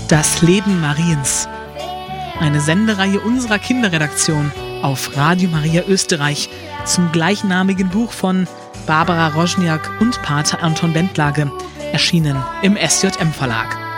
Das Leben Mariens. Eine Sendereihe unserer Kinderredaktion auf Radio Maria Österreich zum gleichnamigen Buch von Barbara Rożniak und Pater Anton Bentlage, erschienen im SJM Verlag.